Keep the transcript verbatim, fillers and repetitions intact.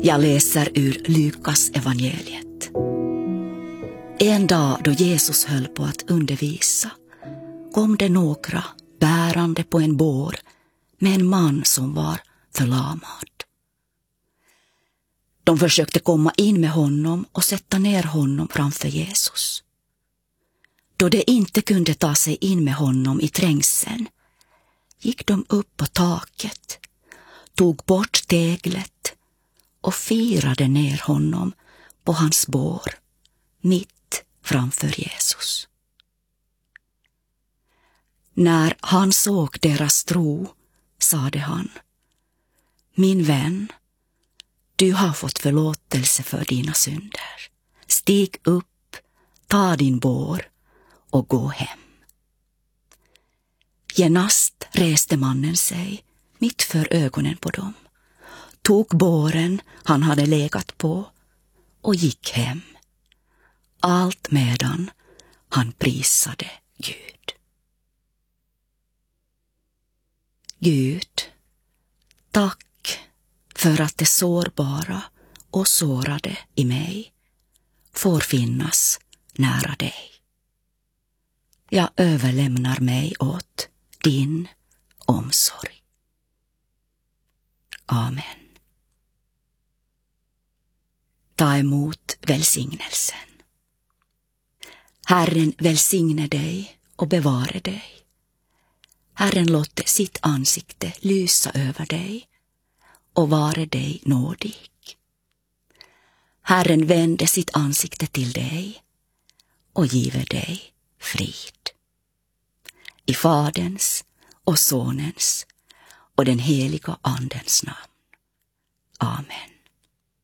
Jag läser ur Lukas evangeliet. En dag då Jesus höll på att undervisa kom det några bärande på en bår med en man som var förlamad. De försökte komma in med honom och sätta ner honom framför Jesus. Då de inte kunde ta sig in med honom i trängseln gick de upp på taket, tog bort teglet och firade ner honom på hans bår mitt framför Jesus. När han såg deras tro sade han: Min vän, du har fått förlåtelse för dina synder. Stig upp, ta din bår och gå hem. Genast reste mannen sig mitt för ögonen på dem, tog båren han hade legat på och gick hem. Allt medan han prisade Gud. Gud, tack för att det sårbara och sårade i mig får finnas nära dig. Jag överlämnar mig åt din omsorg. Amen. Ta emot välsignelsen. Herren välsigne dig och bevare dig. Herren låter sitt ansikte lysa över dig och vare dig nådig. Herren vände sitt ansikte till dig och give dig frid. I Faderns och Sonens och den heliga Andens namn.